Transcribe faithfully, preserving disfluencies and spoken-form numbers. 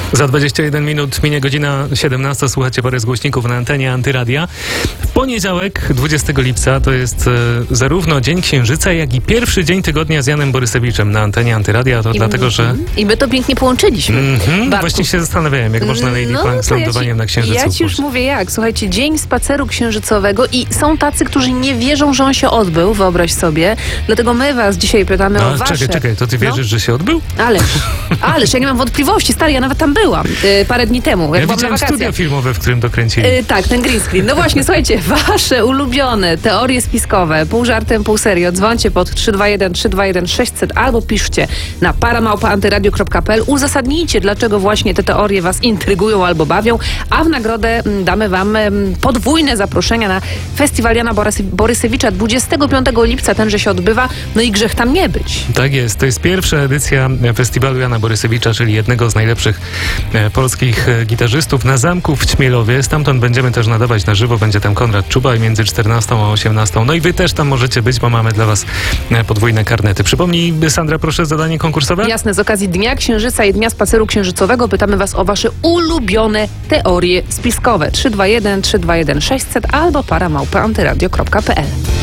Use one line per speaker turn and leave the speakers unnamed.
Za dwadzieścia jeden minut minie godzina siedemnasta. Słuchacie parę z głośników na antenie Antyradia. W poniedziałek, dwudziestego lipca, to jest e, zarówno Dzień Księżyca, jak i pierwszy dzień tygodnia z Janem Borysewiczem na antenie Antyradia. To
I,
dlatego, że...
I my to pięknie połączyliśmy.
Mm-hmm, właśnie się zastanawiałem, jak można Lady
no,
Plank z lądowaniem
ja ci,
na Księżycu.
Ja ci już mówię jak. Słuchajcie, Dzień Spaceru Księżycowego i są tacy, którzy nie wierzą, że on się odbył, wyobraź sobie. Dlatego my was dzisiaj pytamy
no,
o wasze...
Czekaj, czekaj, to ty wierzysz, no? że się odbył?
Ależ, ależ, ja nie mam wątpliwości, stary, ja nawet tam byłam y, parę dni temu, jak
ja
byłam
widziałem
na
studio filmowe, w którym to kręcili.
Y, tak, ten green screen. No właśnie, słuchajcie, wasze ulubione teorie spiskowe, pół żartem, pół serio, dzwońcie pod trzy dwa jeden trzy dwa jeden sześćset albo piszcie na para małpa antyradio kropka p l. Uzasadnijcie, dlaczego właśnie te teorie was intrygują albo bawią, a w nagrodę m, damy wam m, podwójne zaproszenia na festiwal Jana Borys- Borysewicza dwudziestego piątego lipca, tenże się odbywa, no i grzech tam nie być.
Tak jest, to jest pierwsza edycja festiwalu Jana Borysewicza, czyli jednego z najlepszych e, polskich e, gitarzystów na Zamku w Ćmielowie. Stamtąd będziemy też nadawać na żywo, będzie tam Konrad Czuba między czternastą a osiemnastą. No i wy też tam możecie być, bo mamy dla was e, podwójne karnety. Przypomnij, Sandra, proszę, zadanie konkursowe?
Jasne, z okazji Dnia Księżyca i Dnia Spaceru Księżycowego pytamy was o wasze ulubione teorie spiskowe. trzy dwa jeden trzy dwa jeden sześćset albo para małpa antyradio kropka p l.